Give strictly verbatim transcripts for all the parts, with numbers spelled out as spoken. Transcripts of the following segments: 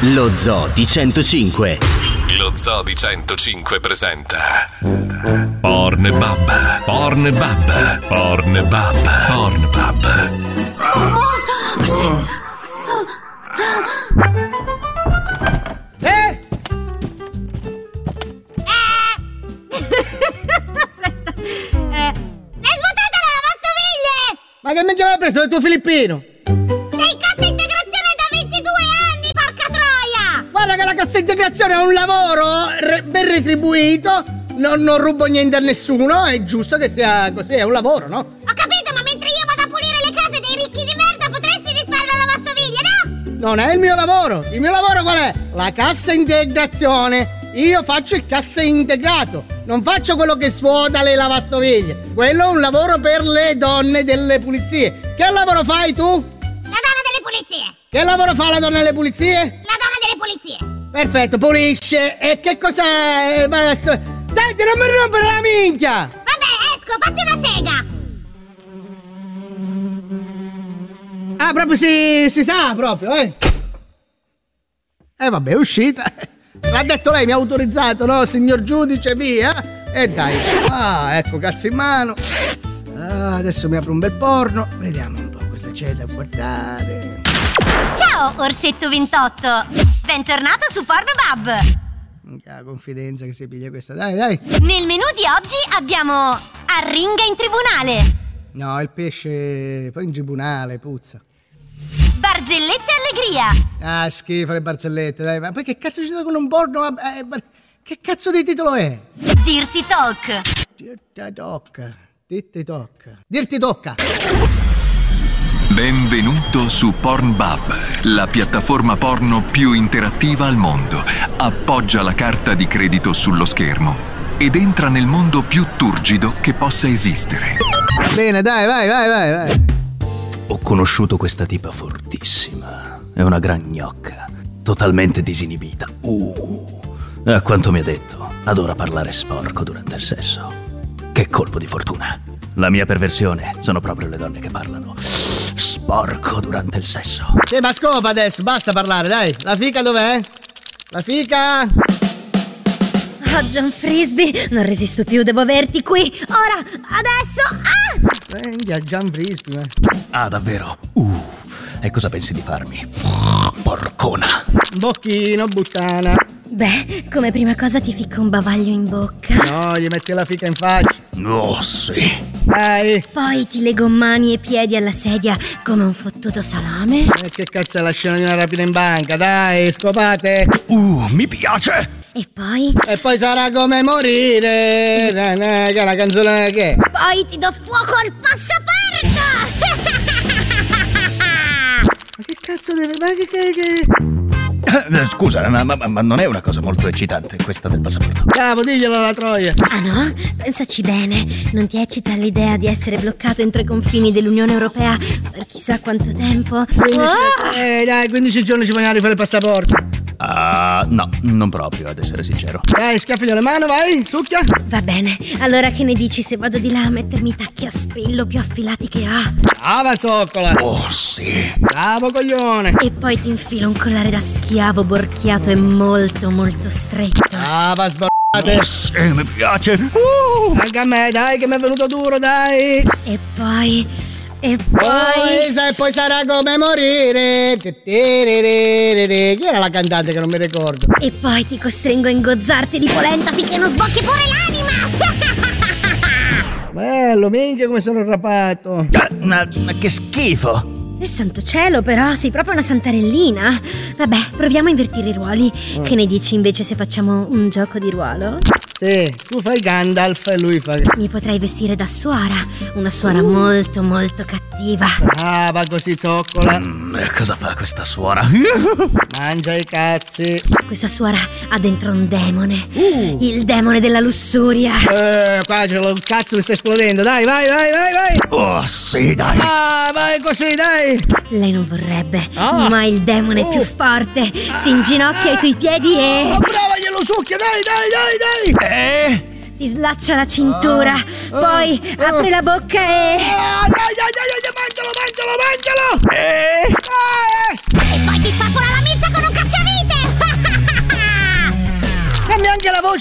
Lo Zoo di centocinque. Lo Zoo di centocinque presenta Pornbub, Pornbub, Pornbub, Pornbub. Eh? Eh, l'hai svuotata la lavastoviglie! Ma che minchia l'hai preso? Il tuo filippino? Sei cassa integrazione da ventidue anni, porca troia! Guarda che la cassa integrazione è un lavoro re- ben retribuito, non, non rubo niente a nessuno, è giusto che sia così, è un lavoro, no? Ho capito, ma mentre io vado a pulire le case dei ricchi di merda potresti risfare la lavastoviglie, no? Non è il mio lavoro, il mio lavoro qual è? La cassa integrazione. Io faccio il cassa integrato, non faccio quello che svuota le lavastoviglie. Quello è un lavoro per le donne delle pulizie. Che lavoro fai tu? La donna delle pulizie! Che lavoro fa la donna delle pulizie? La donna delle pulizie! Perfetto, pulisce. E che cos'è? Basta. Senti, non mi rompere la minchia! Vabbè, esco, fatti una sega! Ah, proprio si, si sa, proprio, eh? Eh, vabbè, è uscita. L'ha detto lei, mi ha autorizzato, no? Signor giudice, via. E dai. Ah, ecco, cazzo in mano. Ah, adesso mi apro un bel porno. Vediamo un po' cosa c'è da guardare. Ciao, Orsetto ventotto! Bentornato su Pornbub! Minchia, confidenza che si piglia questa. Dai, dai. Nel menù di oggi abbiamo arringa in tribunale, No, il pesce poi in tribunale, puzza. barzellette allegria, Ah, schifo le barzellette, dai. Ma poi che cazzo ci sono con un porno? Eh, che cazzo di titolo è? dirty talk. Dirti tocca. Dirti tocca. Dirti tocca. Benvenuto su Pornbub, la piattaforma porno più interattiva al mondo. Appoggia la carta di credito sullo schermo ed entra nel mondo più turgido che possa esistere. Bene, dai, vai, vai, vai, vai. Ho conosciuto questa tipa fortissima. È una gran gnocca, totalmente disinibita. Uh, a quanto mi ha detto, adora parlare sporco durante il sesso. Che colpo di fortuna. La mia perversione sono proprio le donne che parlano sporco durante il sesso. Sì, ma scopa adesso, basta parlare, dai. La fica dov'è? La fica? Oh, John Frisbee, non resisto più, devo averti qui. Ora, adesso. Ah! Venga, John Frisbee. eh. Ah, davvero? Uh, e cosa pensi di farmi? Porcona. Bocchino, buttana. Beh, come prima cosa ti ficco un bavaglio in bocca. No, gli metti la fica in faccia. Oh, sì. Dai. Poi ti lego mani e piedi alla sedia come un fottuto salame. E che cazzo è la scena di una rapina in banca? Dai, scopate. Uh, mi piace. E poi. E poi sarà come morire. Na, na, che è una canzone che? Poi ti do fuoco al passaporto! Ma che cazzo deve. Ma che. che, che... Eh, Scusa, ma, ma- ma non è una cosa molto eccitante questa del passaporto? Capo, diglielo alla troia. Ah no? Pensaci bene. Non ti eccita l'idea di essere bloccato entro i confini dell'Unione Europea per chissà quanto tempo? quindici, Oh! eh, dai, quindici giorni ci vogliono rifare il passaporto. Ah, no, non proprio, ad essere sincero. Dai, schiaffigli le mani, vai, succhia. Va bene, allora che ne dici se vado di là a mettermi i tacchi a spillo più affilati che ha? Brava, zoccola. Oh, sì. Bravo, coglione. E poi ti infilo un collare da schiavo borchiato e molto molto stretto. Brava, sborrate. Sì, mi piace. Uh. Anche a me, dai, che mi è venuto duro, dai. E poi... E Poi, poi... se poi sarà come morire. Chi era la cantante che non mi ricordo? E poi ti costringo a ingozzarti di polenta finché non sbocchi pure l'anima! Bello, minchia come sono rapato. Ah, ma, ma che schifo. E santo cielo, però, sei proprio una santarellina. Vabbè, proviamo a invertire i ruoli. Che ne dici invece se facciamo un gioco di ruolo? Sì, tu fai Gandalf e lui fa. Mi potrei vestire da suora. Una suora molto molto cattiva. Brava, così zoccola. Mm, e cosa fa questa suora? Mangia i cazzi. Questa suora ha dentro un demone. Il demone della lussuria. Eh, qua c'è lo cazzo che sta esplodendo. Dai, vai, vai, vai, vai. Oh, sì, dai. Ah, vai così, dai. Lei non vorrebbe, Ah. ma il demone Oh. più forte si inginocchia ai tuoi piedi e Oh, brava, glielo succhia, dai, dai, dai, dai. Eh? ti slaccia la cintura. Ah. Poi Ah. apri la bocca e... Ah, dai, dai, dai, dai, mangialo, mangialo, mangialo. Eh? Eh. E poi ti spappola la milza con un cacciavite!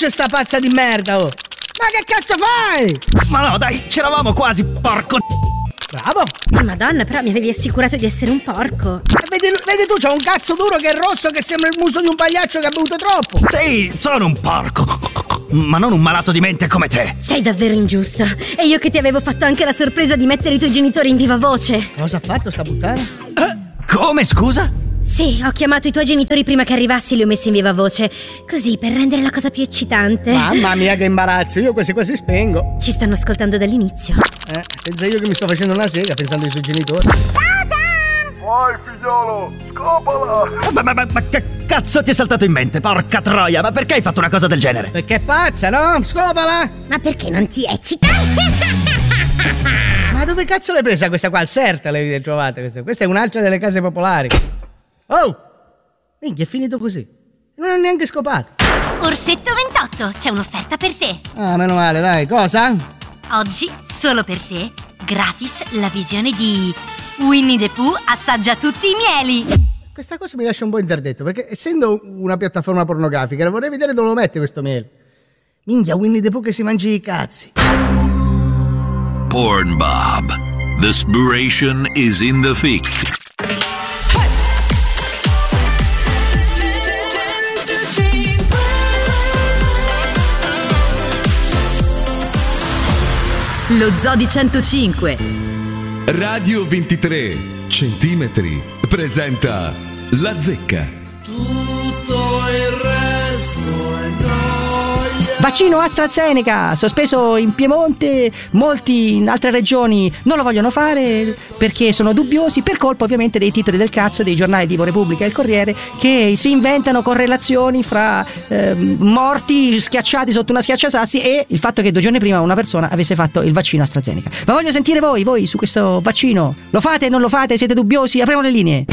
luce sta pazza di merda, oh! Ma che cazzo fai? Ma no, dai, c'eravamo quasi, porco. Bravo! Madonna, però mi avevi assicurato di essere un porco. Vedi, vedi tu, c'ho un cazzo duro che è rosso che sembra il muso di un pagliaccio che ha bevuto troppo. Sì, sono un porco, ma non un malato di mente come te. Sei davvero ingiusto. E io che ti avevo fatto anche la sorpresa di mettere i tuoi genitori in viva voce. Cosa ha fatto sta puttana? Eh, come, scusa? Sì, ho chiamato i tuoi genitori prima che arrivassi e li ho messi in viva voce. Così, per rendere la cosa più eccitante. Mamma mia che imbarazzo, io quasi quasi spengo. Ci stanno ascoltando dall'inizio. Eh, pensa io che mi sto facendo una sega pensando ai suoi genitori. Vai figliolo, scopala! Ma, ma, ma, ma che cazzo ti è saltato in mente, porca troia? Ma perché hai fatto una cosa del genere? Perché è pazza, no? Scopala! Ma perché non ti eccita? Ma dove cazzo l'hai presa questa qua? Al Serta le trovate queste? Questa è un'altra delle case popolari. Oh! Minchia, è finito così. Non ho neanche scopato. Orsetto ventotto, c'è un'offerta per te. Ah, meno male, dai. Cosa? Oggi, solo per te, gratis la visione di Winnie the Pooh assaggia tutti i mieli. Questa cosa mi lascia un po' interdetto, perché essendo una piattaforma pornografica vorrei vedere dove lo mette questo miele. Minchia, Winnie the Pooh che si mangia i cazzi. Pornbub. The inspiration is in the fic. Lo Zoo di centocinque Radio ventitré centimetri presenta La Zecca. Tutto il resto è gioia. Vaccino AstraZeneca, sospeso in Piemonte, molti in altre regioni non lo vogliono fare perché sono dubbiosi, per colpa ovviamente dei titoli del cazzo dei giornali tipo Repubblica e il Corriere, che si inventano correlazioni fra eh, morti schiacciati sotto una schiacciasassi e il fatto che due giorni prima una persona avesse fatto il vaccino AstraZeneca. Ma voglio sentire voi, voi su questo vaccino. Lo fate, non lo fate, siete dubbiosi? Apriamo le linee.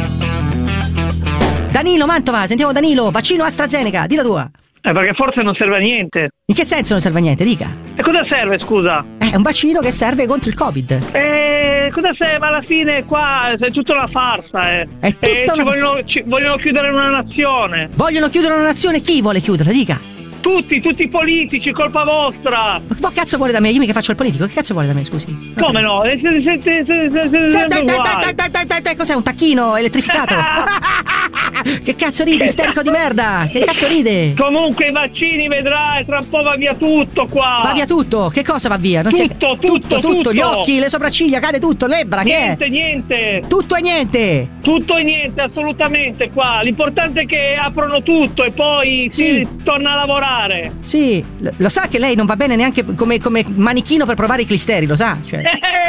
Danilo Mantova, sentiamo Danilo, vaccino AstraZeneca, di la tua. Eh, perché forse non serve a niente. In che senso non serve a niente? Dica. E cosa serve, scusa? È un vaccino che serve contro il Covid. E cosa serve? Alla fine qua è tutta una farsa, eh. È tutta e una... ci vogliono, ci vogliono chiudere una nazione. Vogliono chiudere una nazione? Chi vuole chiuderla? Dica. Tutti, tutti i politici, colpa vostra. Ma che cazzo vuole da me? Io mica faccio il politico, che cazzo vuole da me, scusi? Come no? Eh, se, se, se, se, se, se, dai, dai, dai, dai, dai, dai, dai, cos'è? Un tacchino elettrificato? Che cazzo ride, isterico di merda? Che cazzo ride? Comunque i vaccini vedrai, tra un po' va via tutto qua. Va via tutto? Che cosa va via? Non tutto, si... tutto, tutto, tutto, tutto, gli tutto. occhi, le sopracciglia, cade tutto, l'ebbra, niente, che è? Niente, niente. Tutto e niente. Tutto e niente, assolutamente qua. L'importante è che aprono tutto e poi sì. si torna a lavorare. Sì. Lo sa che lei non va bene neanche come, come manichino per provare i clisteri, lo sa? Cioè.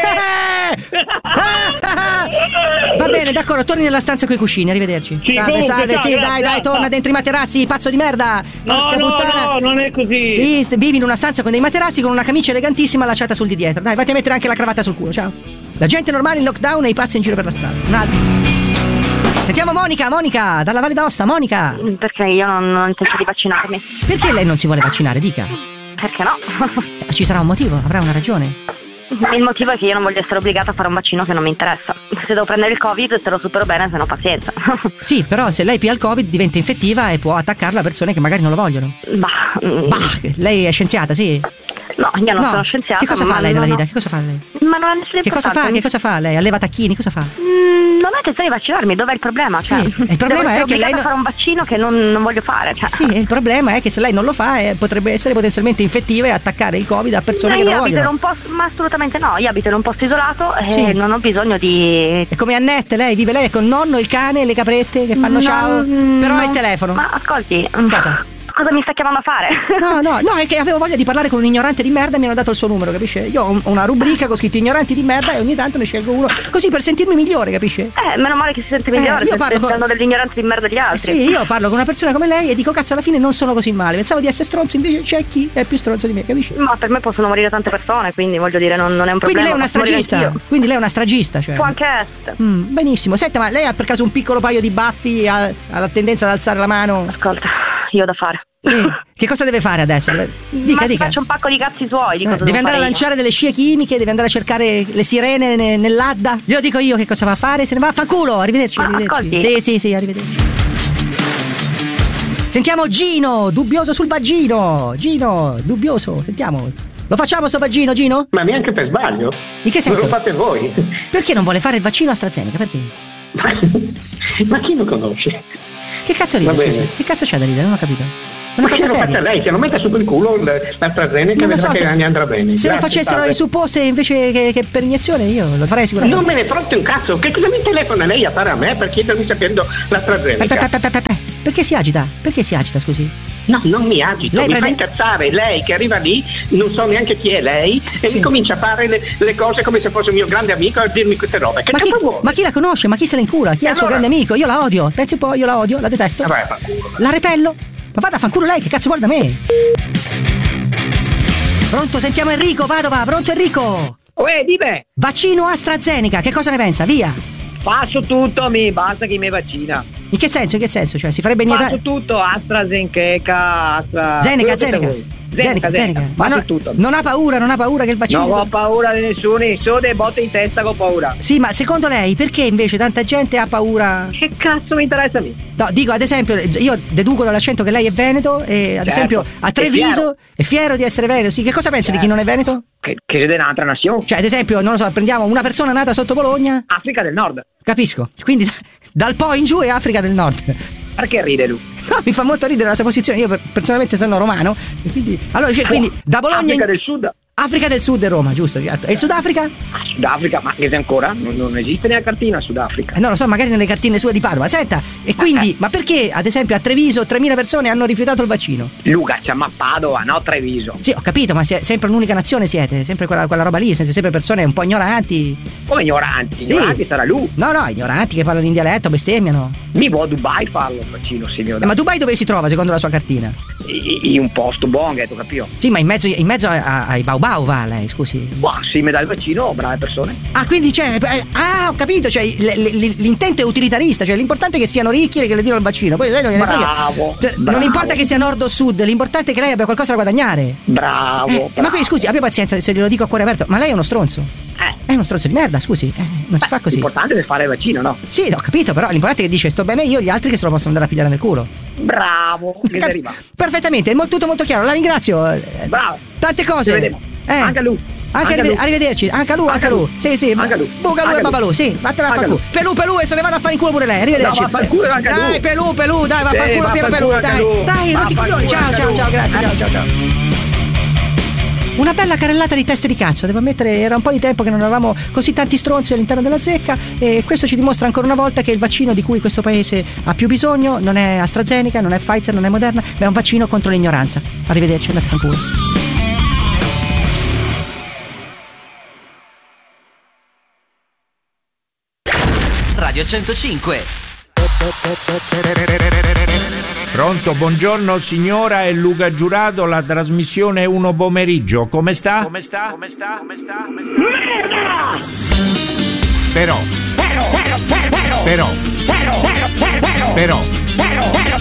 Va bene, d'accordo, torni nella stanza con i cuscini, arrivederci. Sì, salve, comunque, salve, ciao, sì, grazie, dai, dai, grazie. torna dentro i materassi, pazzo di merda. No, Porca no, puttana. no, non è così. Sì, st- vivi in una stanza con dei materassi con una camicia elegantissima lasciata sul di dietro. Dai, vatti a mettere anche la cravatta sul culo, ciao. La gente normale in lockdown e i pazzi in giro per la strada. Un altro. Sentiamo Monica, Monica, dalla Valle d'Aosta, Monica. Perché io non, non intendo di vaccinarmi. Perché lei non si vuole vaccinare, dica? Perché no? Ci sarà un motivo, avrà una ragione. Il motivo è che io non voglio essere obbligata a fare un vaccino che non mi interessa. Se devo prendere il Covid, se lo supero bene, se no pazienza. Sì, però se lei pia il Covid diventa infettiva e può attaccarla a persone che magari non lo vogliono. Bah, bah, lei è scienziata, sì? No, io non no. sono scienziata. Che cosa fa lei nella vita? Che cosa fa lei? Ma non è nessuna Che cosa fa? Che cosa fa lei? Alleva tacchini? Cosa fa? Mm, non ho intenzione di vaccinarmi, dov'è il problema? Cioè, sì, il problema è che lei non... a fare un vaccino che non, non voglio fare. Cioè. Sì, il problema è che se lei non lo fa eh, potrebbe essere potenzialmente infettiva e attaccare il Covid a persone no, che non lo vogliono. Io abito in un posto, ma assolutamente no, io abito in un posto isolato e sì. non ho bisogno di... È come Annette, lei vive lei con il nonno, il cane e le caprette che fanno no, ciao, però no. ha il telefono. Ma ascolti... Cosa? Cosa mi sta chiamando a fare? No, no, no, è che avevo voglia di parlare con un ignorante di merda e mi hanno dato il suo numero, capisce? Io ho una rubrica con scritto ignoranti di merda e ogni tanto ne scelgo uno, così per sentirmi migliore, capisce? Eh, meno male che si sente migliore, eh, io parlo pensando con... degli ignoranti di merda degli altri. Eh sì, io parlo con una persona come lei e dico cazzo alla fine non sono così male, pensavo di essere stronzo, invece c'è chi è più stronzo di me, capisci? Ma per me possono morire tante persone, quindi voglio dire non, non è un problema. Quindi lei è una stragista? Quindi lei è una stragista, cioè? Può anche essere. Mm, benissimo, senta, ma lei ha per caso un piccolo paio di baffi, ha, ha la tendenza ad alzare la mano? Ascolta, io ho da fare. Sì. Che cosa deve fare adesso? Dica, Ma dica. faccio un pacco di cazzi suoi. Di eh, cosa deve andare a io? lanciare delle scie chimiche, deve andare a cercare le sirene ne, nell'Adda. Glielo dico io che cosa va a fare, se ne va a fanculo. Arrivederci, Ma arrivederci. ascolti. Sì, sì, sì, arrivederci. Sentiamo Gino, dubbioso sul vagino. Gino, dubbioso, sentiamo. Lo facciamo sto vaccino, Gino? Ma neanche per sbaglio. In che senso? Non lo fate voi. Perché non vuole fare il vaccino AstraZeneca? Perché? Ma, ma chi lo conosce? Che cazzo ride, scusi? Che cazzo c'è da ridere? Non ho capito. Ma che lo faccia lei? Se lo metta su quel culo l'AstraZeneca, non lo so, che se, ne andrà bene. Se Grazie, lo facessero salve. i supposte invece che, che per iniezione, io lo farei sicuramente. Non me ne frotte un cazzo. Che cosa mi telefona lei a fare a me per chiedermi sapendo l'AstraZeneca? Pe, pe, pe, pe, pe, pe. Perché si agita? Perché si agita, scusi? No, non mi agito, lei mi prende... fa incazzare lei che arriva lì, non so neanche chi è lei, e sì. mi comincia a fare le, le cose come se fosse un mio grande amico a dirmi queste robe. Che ma, chi, vuole? ma chi la conosce? Ma chi se la incura? Chi e è il allora? suo grande amico? Io la odio, pensi un po', io la odio, la detesto. Vabbè, fa culo. La repello. Ma vada a fanculo lei, che cazzo vuole da me? Pronto, sentiamo Enrico, Padova, pronto Enrico? Uè, dime! Vaccino AstraZeneca, che cosa ne pensa? Via! Faccio tutto a me, basta che mi vaccina. In che senso, in che senso? Cioè, si farebbe niente? Faccio tutto, AstraZeneca, Astra... Zeneca, Zeneca. Zeneca, Zeneca. Ma non, non ha paura, non ha paura che il vaccino... Non ho paura di nessuno, solo delle botte in testa che ho paura. Sì, ma secondo lei perché invece tanta gente ha paura? Che cazzo mi interessa a me? No, dico ad esempio, io deduco dall'accento che lei è veneto e ad certo. esempio a Treviso è fiero di essere veneto. Sì, che cosa pensa certo. di chi non è veneto? Che, che è un'altra nazione. Cioè ad esempio, non lo so, prendiamo una persona nata sotto Bologna. Africa del Nord. Capisco, quindi dal Po in giù è Africa del Nord. Perché ride lui? No, mi fa molto ridere la sua posizione. Io personalmente sono romano e quindi allora cioè, quindi da Bologna Africa in... del Sud. Africa del Sud e Roma, giusto? Certo. E il Sudafrica? Sudafrica, ma che se ancora? Non, non esiste nella cartina Sudafrica. Eh, no, lo so, magari nelle cartine sue di Padova. Senta, e quindi, eh. ma perché ad esempio a Treviso tremila persone hanno rifiutato il vaccino? Luca, siamo a Padova, no Treviso. Sì, ho capito, ma siete sempre un'unica nazione siete, sempre quella, quella roba lì, siete sempre persone un po' ignoranti. Come ignoranti? Sì. Ignoranti sarà lui. No, no, ignoranti che parlano in dialetto, bestemmiano. Mi vuoi a Dubai farlo il vaccino, signore. Eh, ma Dubai dove si trova secondo la sua cartina? In un posto buono, tu capito? Sì, ma in mezzo, in mezzo a, a, ai bau bau va lei, scusi. Boh, sì, mi dà il vaccino, brave persone. Ah, quindi c'è. Eh, ah, ho capito, cioè l, l, l'intento è utilitarista, cioè l'importante è che siano ricchi e che le diano il vaccino. Poi lei non gliene frega. Bravo, cioè, bravo. Non importa che sia nord o sud, l'importante è che lei abbia qualcosa da guadagnare. Bravo, eh, bravo. Ma quindi scusi, abbia pazienza se glielo dico a cuore aperto, ma lei è uno stronzo. Eh. È uno stronzo di merda, scusi. Eh, non Beh, si fa così. L'importante è fare il vaccino, no? Sì, ho capito, però l'importante è che dice sto bene io, gli altri che se lo possono andare a pigliare nel culo. Bravo, che Cap- arriva. Perfettamente, è molto, tutto molto chiaro, la ringrazio. Bravo. Tante cose. Ci vedremo. Eh. Anche a lui. Anche, anche arrive- lui. arrivederci, anche a lui, anche a lui. Sì, sì, anche a lui. Bugalù anche e Babalù, sì, vattene a fanculo. Pelù, pelù e se ne vanno a fare in culo pure lei, arrivederci. No, va a far culo anche a lui. Dai, pelù, pelù, dai, va a Sì, far culo va a pieno far pelù, culo anche dai. a lui. Dai, Va a rotti far coglioni, culo ciao, anche a ciao, lui. ciao, grazie, ciao, ciao, ciao. Una bella carrellata di teste di cazzo, devo ammettere, era un po' di tempo che non avevamo così tanti stronzi all'interno della zecca e questo ci dimostra ancora una volta che il vaccino di cui questo paese ha più bisogno non è AstraZeneca, non è Pfizer, non è Moderna, ma è un vaccino contro l'ignoranza. Arrivederci, andate a fanculo. Radio centocinque. Pronto, buongiorno signora, è Luca Giurato, la trasmissione è Uno Pomeriggio. Come sta? Come sta? Come sta? Come sta? Come sta? Però. Però. Però. Però.